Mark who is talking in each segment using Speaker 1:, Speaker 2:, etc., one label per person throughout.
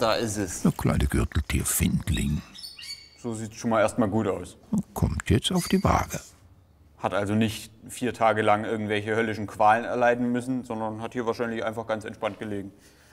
Speaker 1: Da ist es.
Speaker 2: Der kleine Gürteltier-Findling.
Speaker 1: So sieht es schon mal erstmal gut aus.
Speaker 2: Kommt jetzt auf die Waage.
Speaker 1: Hat also nicht 4 Tage lang irgendwelche höllischen Qualen erleiden müssen, sondern hat hier wahrscheinlich einfach ganz entspannt gelegen.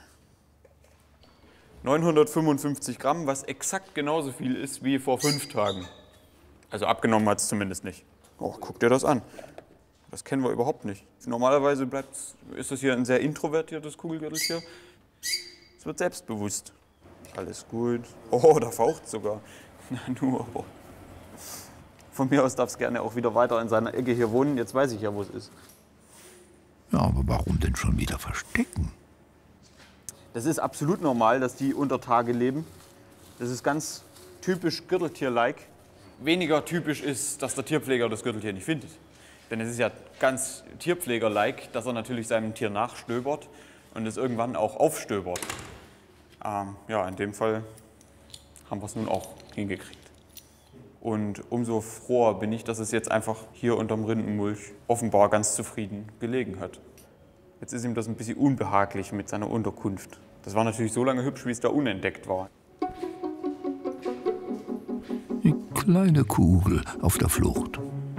Speaker 1: 955 Gramm, was exakt genauso viel ist wie vor 5 Tagen. Also abgenommen hat es zumindest nicht. Oh, guck dir das an. Das kennen wir überhaupt nicht. Normalerweise ist das hier ein sehr introvertiertes Kugelgürteltier. Es wird selbstbewusst. Alles gut. Oh, da faucht es sogar. Na nur. Von mir aus darf es gerne auch wieder weiter in seiner Ecke hier wohnen. Jetzt weiß ich ja, wo es ist.
Speaker 2: Ja, aber warum denn schon wieder verstecken?
Speaker 1: Das ist absolut normal, dass die unter Tage leben. Das ist ganz typisch Gürteltier-like. Weniger typisch ist, dass der Tierpfleger das Gürteltier nicht findet. Denn es ist ja ganz Tierpfleger-like, dass er natürlich seinem Tier nachstöbert und es irgendwann auch aufstöbert. Ja, in dem Fall haben wir es nun auch hingekriegt. Und umso froher bin ich, dass es jetzt einfach hier unterm Rindenmulch offenbar ganz zufrieden gelegen hat. Jetzt ist ihm das ein bisschen unbehaglich mit seiner Unterkunft. Das war natürlich so lange hübsch, wie es da unentdeckt war.
Speaker 2: Die kleine Kugel auf der Flucht.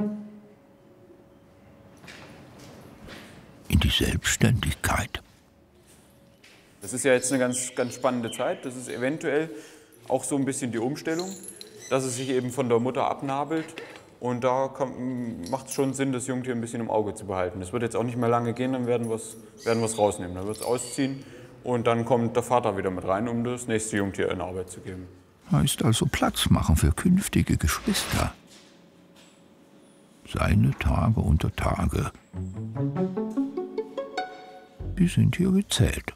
Speaker 2: In die Selbstständigkeit.
Speaker 1: Das ist ja jetzt eine ganz spannende Zeit. Das ist eventuell auch so ein bisschen die Umstellung, dass es sich eben von der Mutter abnabelt. Und da macht es schon Sinn, das Jungtier ein bisschen im Auge zu behalten. Das wird jetzt auch nicht mehr lange gehen, dann werden wir es rausnehmen. Dann wird es ausziehen und dann kommt der Vater wieder mit rein, um das nächste Jungtier in Arbeit zu geben.
Speaker 2: Heißt also Platz machen für künftige Geschwister. Seine Tage unter Tage. Die sind hier gezählt.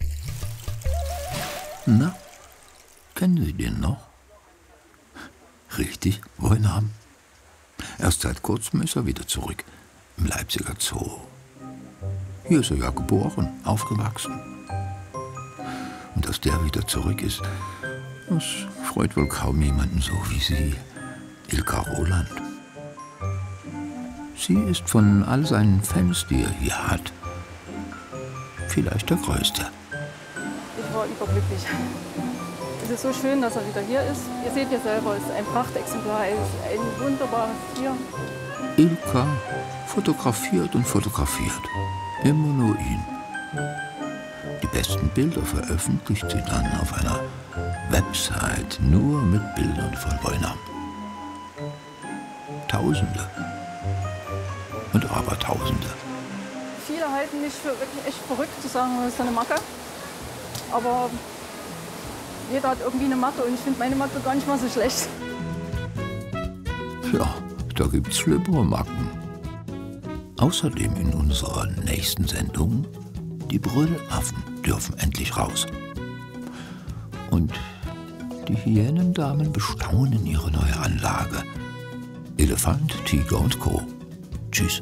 Speaker 2: Na, kennen Sie den noch? Richtig, Woinam. Erst seit kurzem ist er wieder zurück, im Leipziger Zoo. Hier ist er ja geboren, aufgewachsen. Und dass der wieder zurück ist, das freut wohl kaum jemanden so wie Sie, Ilka Roland. Sie ist von all seinen Fans, die er hier hat, vielleicht der größte.
Speaker 3: Ich war überglücklich. Es ist so schön, dass er wieder hier ist. Ihr seht ja selber, es ist ein Prachtexemplar, es ist ein wunderbares Tier.
Speaker 2: Ilka fotografiert und fotografiert. Immer nur ihn. Die besten Bilder veröffentlicht sie dann auf einer Website nur mit Bildern von Woinam. Tausende. Und Abertausende.
Speaker 3: Viele halten mich für wirklich echt verrückt, zu sagen, das ist eine Macke. Aber jeder hat irgendwie eine Macke und ich finde meine Macke gar nicht mal so schlecht.
Speaker 2: Ja, da gibt's schlimmere Macken. Außerdem in unserer nächsten Sendung, die Brüllaffen dürfen endlich raus. Und die Hyänendamen bestaunen ihre neue Anlage. Elefant, Tiger und Co. Tschüss.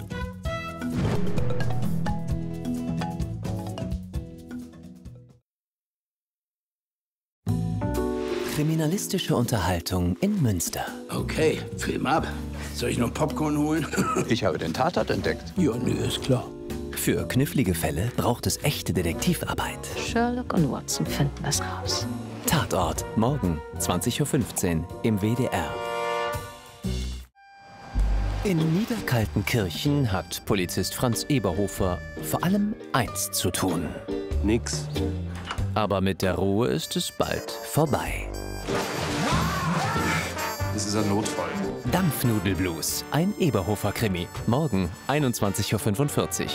Speaker 4: Kriminalistische Unterhaltung in Münster.
Speaker 5: Okay, Film ab. Soll ich noch Popcorn holen?
Speaker 6: Ich habe den Tatort entdeckt.
Speaker 5: Ja, nee, ist klar.
Speaker 4: Für knifflige Fälle braucht es echte Detektivarbeit.
Speaker 7: Sherlock und Watson finden es raus.
Speaker 4: Tatort, morgen, 20:15 Uhr im WDR. In Niederkaltenkirchen hat Polizist Franz Eberhofer vor allem eins zu tun.
Speaker 6: Nix.
Speaker 4: Aber mit der Ruhe ist es bald vorbei.
Speaker 6: Das ist ein Notfall.
Speaker 4: Dampfnudelblues, ein Eberhofer-Krimi. Morgen, 21:45 Uhr.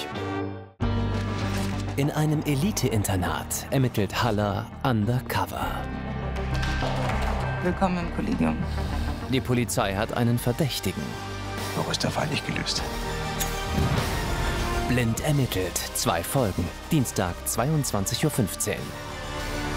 Speaker 4: In einem Elite-Internat ermittelt Haller undercover.
Speaker 8: Willkommen im Kollegium.
Speaker 4: Die Polizei hat einen Verdächtigen.
Speaker 6: Noch ist der Fall nicht gelöst.
Speaker 4: Blind ermittelt. 2 Folgen. Dienstag, 22:15 Uhr.